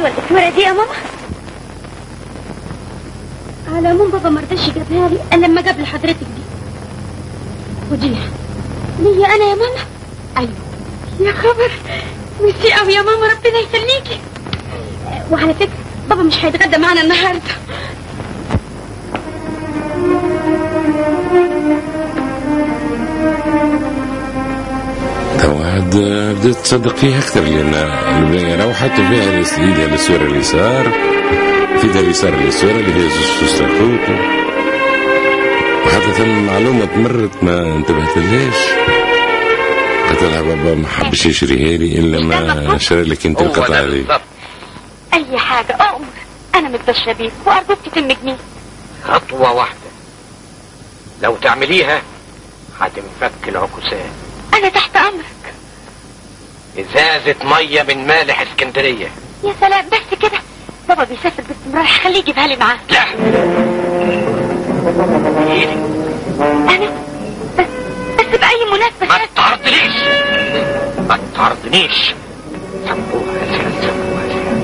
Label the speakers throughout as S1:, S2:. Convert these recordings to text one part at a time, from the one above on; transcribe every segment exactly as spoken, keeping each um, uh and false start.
S1: حلوه الاسوره دي يا ماما. على العموم بابا مرضاش يجيبها لي الا لما جاب لحضرتك دي. وديها ليا انا يا ماما. ايوه يا خبر، ميرسي قوي يا ماما، ربنا يخليكي. وعلى فكره بابا مش هيتغدى معانا النهارده.
S2: توعد بدأت تصدق فيها أكثر، لأن البنية روحت وفيها السيدة الصورة اليسار، في ده اليسار الصورة اللي فيها سوسة الحوت، وحتى ثم معلومة مرت ما انتبهت ليش. قلت لها بابا ما حبش يشريها لي إلا ما شرى لك أنت القطعة دي.
S1: أي حاجة أؤمر، أنا متبشرة بيك وأرجوك تتمجني.
S3: خطوة واحدة لو تعمليها هتنفك العكوسات.
S1: أنا تحت أمرك.
S3: إزازة مية من مالح اسكندرية.
S1: يا سلام، بس كده؟ بابا بيسافر باستمرار، خليه يجيبها لي معاه.
S3: لا إيه؟
S1: أنا بس بس بأي مناسبة.
S3: ما تطردنيش ما تطردنيش. سبوها يا سبوها يا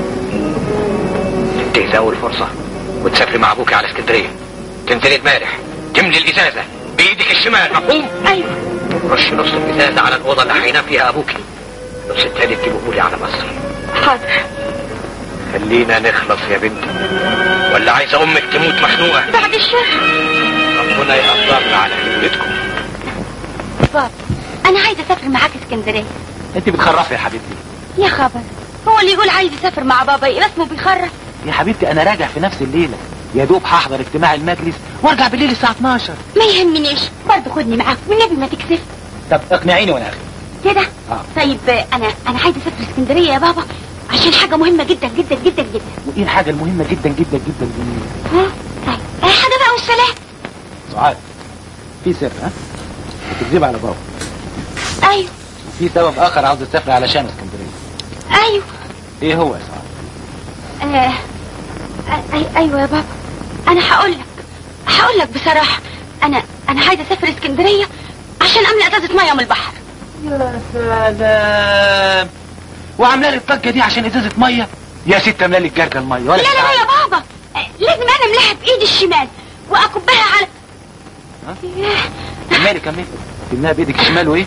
S3: تنتهي أول فرصة وتسافري مع أبوك على اسكندرية، تنزلي بمالح، تملي الإزازة بإيدك الشمال، مفهوم؟
S1: أيوه.
S3: رش نص الإزازة على الأوضة اللي هينام فيها أبوكي، نص التاني تجيبه لي على مصر.
S1: حاضر.
S3: خلينا نخلص يا بنتي، ولا عايزة أمك تموت مخنوقة؟
S1: بعد الشر.
S3: ربنا يقدرنا على خدمتكم.
S1: بابا أنا عايزة أسافر معاك اسكندرية.
S4: أنت بتخرفي يا حبيبتي.
S1: يا خبر، هو اللي يقول عايز يسافر مع بابا يبقى اسمه بيخرف؟
S4: يا حبيبتي أنا راجع في نفس الليلة، يا دوب هحضر اجتماع المجلس وارجع بالليل الساعة اتناشر.
S1: ما يهمنيش، برضه خدني معاك والنبي ما تكسف.
S4: طب اقنعيني وانا اخي
S1: كده.
S4: آه.
S1: طيب انا انا عايزه اسافر اسكندريه يا بابا عشان حاجه مهمه جدا جدا جدا جدا.
S4: وايه الحاجه المهمه جدا جدا جدا دي؟
S1: ها طيب اي حاجه بقى والسلام.
S4: سعاد في سر، ها بتكذب على بابا.
S1: ايوه.
S4: وفي سبب اخر عاوز تسافر علشان اسكندريه.
S1: ايوه.
S4: ايه هو يا سعاد؟
S1: آه. أي ايوه يا بابا، انا هقول لك هقول لك بصراحه، انا انا عايزه اسافر اسكندريه عشان املى ازازه ميه من البحر.
S4: يا سلام، وعامله لي الطاقه دي عشان ازازه ميه؟ يا ست املى لي الجرجه الميه ولا؟
S1: لا لا لا يا بابا، لازم انا املاها بايدي الشمال واكبها على.
S4: ها؟ كملي كملي. تملاها بايدك الشمال وايه؟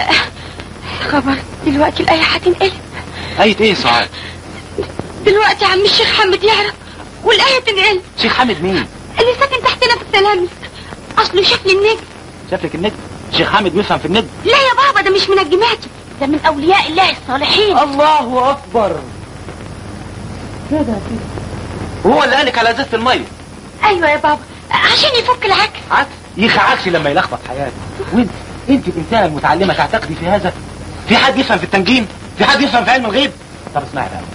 S1: خبر دلوقتي الايه هتنقلب.
S4: ايه ايه يا سعاد؟
S1: دلوقتي عم الشيخ حامد يعرف والايه تنقلب.
S4: شيخ حامد مين؟
S1: اللي ساكن تحتنا في السلامي، اصله شاف لي النجم.
S4: شاف لك النجم؟ شيخ حامد بيفهم في النجم؟
S1: لا يا بابا، ده مش منجماتي، ده من اولياء الله الصالحين.
S4: الله اكبر. كده كده وهو اللي قالك على ازازه الميه؟
S1: ايوه يا بابا، عشان يفك العكس.
S4: عكس؟ يخ عكسي لما يلخبط حياتي. وانت انت الانسانه المتعلمه تعتقدي في هذا؟ في حد يفهم في التنجيم؟ في حد يفهم في علم الغيب؟ طب اسمعي بقى،